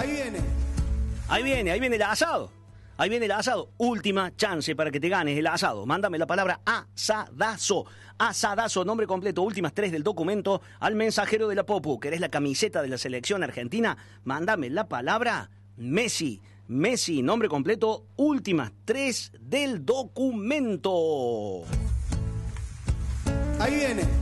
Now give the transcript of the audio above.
Ahí viene el asado. Ahí viene el asado. Última chance para que te ganes el asado. Mándame la palabra asadazo. Asadazo, nombre completo, últimas 3 del documento, al mensajero de la Popu. ¿Querés la camiseta de la selección argentina? Mándame la palabra Messi. Messi, nombre completo, últimas 3 del documento. Ahí viene.